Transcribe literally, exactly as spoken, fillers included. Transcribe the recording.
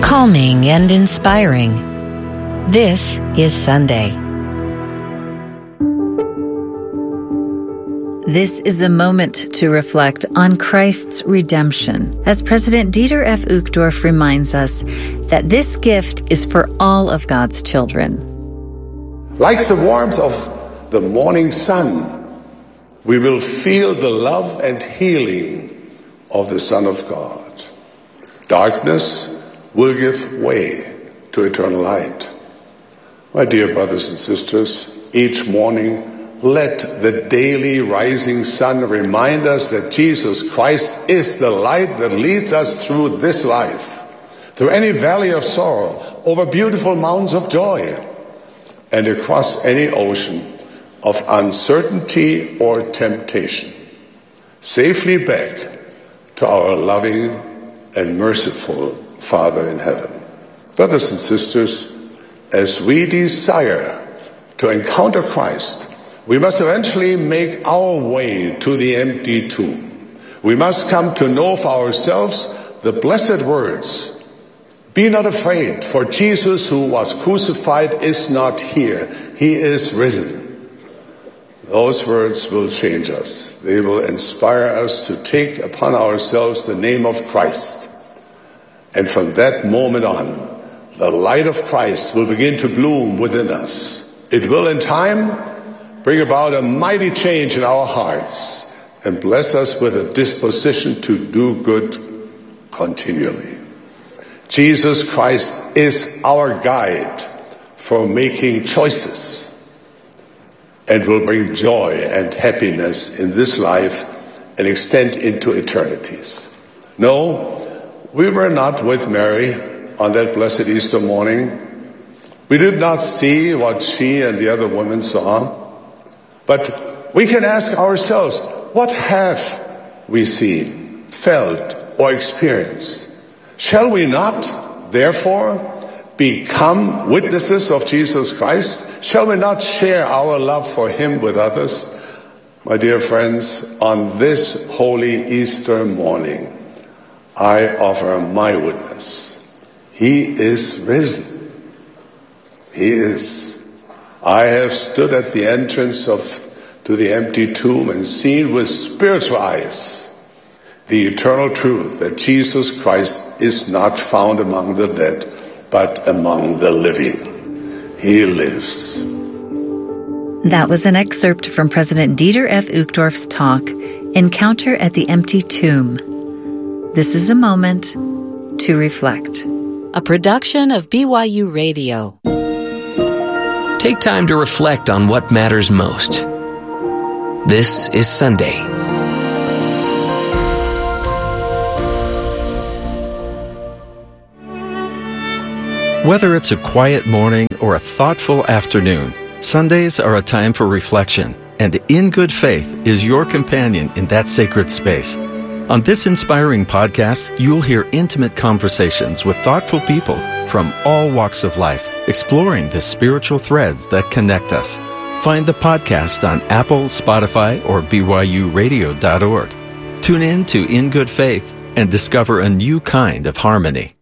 calming and inspiring. This is Sunday. This is a moment to reflect on Christ's redemption, as President Dieter F. Uchtdorf reminds us that this gift is for all of God's children. Like the warmth of the morning sun, we will feel the love and healing of the Son of God. Darkness will give way to eternal light. My dear brothers and sisters, each morning, let the daily rising sun remind us that Jesus Christ is the light that leads us through this life, through any valley of sorrow, over beautiful mountains of joy, and across any ocean of uncertainty or temptation, safely back to our loving and merciful Father in heaven. Brothers and sisters, as we desire to encounter Christ, we must eventually make our way to the empty tomb. We must come to know for ourselves the blessed words, "Be not afraid, for Jesus who was crucified is not here. He is risen." Those words will change us. They will inspire us to take upon ourselves the name of Christ. And from that moment on, the light of Christ will begin to bloom within us. It will in time bring about a mighty change in our hearts and bless us with a disposition to do good continually. Jesus Christ is our guide for making choices and will bring joy and happiness in this life and extend into eternities. No, we were not with Mary on that blessed Easter morning. We did not see what she and the other women saw. But we can ask ourselves, what have we seen, felt, or experienced? Shall we not, therefore, become witnesses of Jesus Christ? Shall we not share our love for him with others? My dear friends, on this holy Easter morning, I offer my witness. He is risen. He is. I have stood at the entrance of to the empty tomb and seen with spiritual eyes the eternal truth that Jesus Christ is not found among the dead, but among the living. He lives. That was an excerpt from President Dieter F. Uchtdorf's talk, Encounter at the Empty Tomb. This is a moment to reflect. A production of B Y U Radio. Take time to reflect on what matters most. This is Sunday. Whether it's a quiet morning or a thoughtful afternoon, Sundays are a time for reflection, and In Good Faith is your companion in that sacred space. On this inspiring podcast, you'll hear intimate conversations with thoughtful people from all walks of life, exploring the spiritual threads that connect us. Find the podcast on Apple, Spotify, or B Y U radio dot org. Tune in to In Good Faith and discover a new kind of harmony.